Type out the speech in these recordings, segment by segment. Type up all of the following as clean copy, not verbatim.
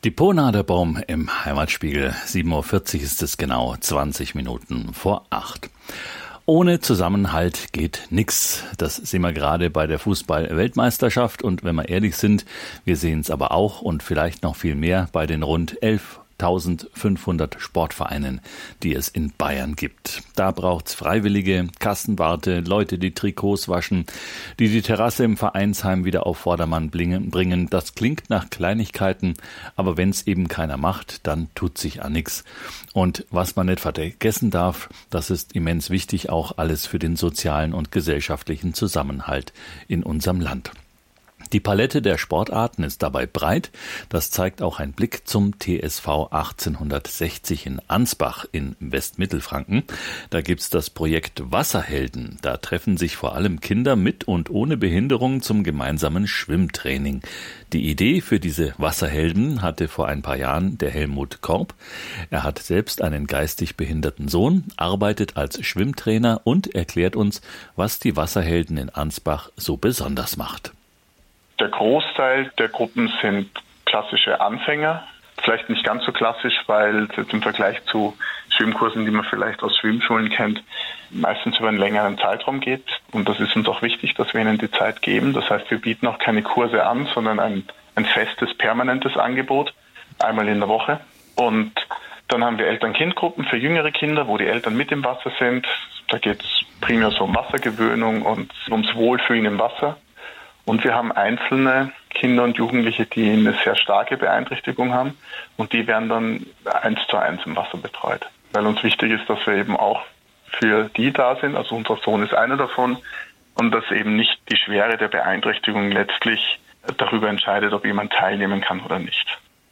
Die Ponader Baum im Heimatspiegel. 7:40 Uhr ist es genau, 20 Minuten vor 8. Ohne Zusammenhalt geht nix. Das sehen wir gerade bei der Fußball-Weltmeisterschaft. Und wenn wir ehrlich sind, wir sehen es aber auch und vielleicht noch viel mehr bei den rund 11.500 Sportvereinen, die es in Bayern gibt. Da braucht's Freiwillige, Kassenwarte, Leute, die Trikots waschen, die Terrasse im Vereinsheim wieder auf Vordermann bringen. Das klingt nach Kleinigkeiten, aber wenn's eben keiner macht, dann tut sich an nix. Und was man nicht vergessen darf, das ist immens wichtig, auch alles für den sozialen und gesellschaftlichen Zusammenhalt in unserem Land. Die Palette der Sportarten ist dabei breit. Das zeigt auch ein Blick zum TSV 1860 in Ansbach in Westmittelfranken. Da gibt's das Projekt Wasserhelden. Da treffen sich vor allem Kinder mit und ohne Behinderung zum gemeinsamen Schwimmtraining. Die Idee für diese Wasserhelden hatte vor ein paar Jahren der Helmut Korb. Er hat selbst einen geistig behinderten Sohn, arbeitet als Schwimmtrainer und erklärt uns, was die Wasserhelden in Ansbach so besonders macht. Der Großteil der Gruppen sind klassische Anfänger. Vielleicht nicht ganz so klassisch, weil es jetzt im Vergleich zu Schwimmkursen, die man vielleicht aus Schwimmschulen kennt, meistens über einen längeren Zeitraum geht. Und das ist uns auch wichtig, dass wir ihnen die Zeit geben. Das heißt, wir bieten auch keine Kurse an, sondern ein festes, permanentes Angebot, einmal in der Woche. Und dann haben wir Eltern-Kind-Gruppen für jüngere Kinder, wo die Eltern mit im Wasser sind. Da geht es primär so um Wassergewöhnung und ums Wohlfühlen im Wasser. Und wir haben einzelne Kinder und Jugendliche, die eine sehr starke Beeinträchtigung haben und die werden dann 1:1 im Wasser betreut. Weil uns wichtig ist, dass wir eben auch für die da sind, also unser Sohn ist einer davon und dass eben nicht die Schwere der Beeinträchtigung letztlich darüber entscheidet, ob jemand teilnehmen kann oder nicht.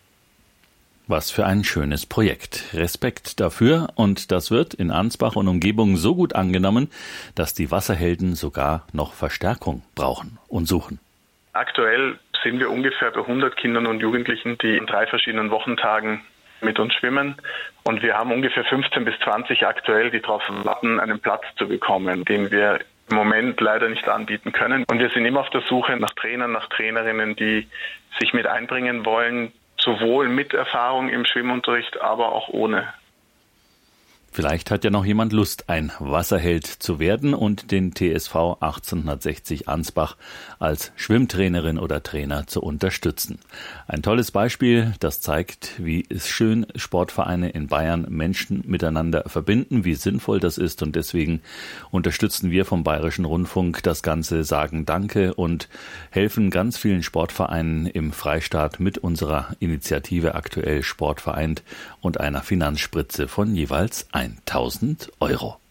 Was für ein schönes Projekt. Respekt dafür und das wird in Ansbach und Umgebung so gut angenommen, dass die Wasserhelden sogar noch Verstärkung brauchen und suchen. Aktuell sind wir ungefähr bei 100 Kindern und Jugendlichen, die in 3 verschiedenen Wochentagen mit uns schwimmen und wir haben ungefähr 15 bis 20 aktuell, die darauf warten, einen Platz zu bekommen, den wir im Moment leider nicht anbieten können. Und wir sind immer auf der Suche nach Trainern, nach Trainerinnen, die sich mit einbringen wollen, sowohl mit Erfahrung im Schwimmunterricht, aber auch ohne. Vielleicht hat ja noch jemand Lust, ein Wasserheld zu werden und den TSV 1860 Ansbach als Schwimmtrainerin oder Trainer zu unterstützen. Ein tolles Beispiel, das zeigt, wie es schön Sportvereine in Bayern Menschen miteinander verbinden, wie sinnvoll das ist und deswegen unterstützen wir vom Bayerischen Rundfunk das Ganze, sagen Danke und helfen ganz vielen Sportvereinen im Freistaat mit unserer Initiative aktuell Sport vereint und einer Finanzspritze von jeweils 1.000 Euro.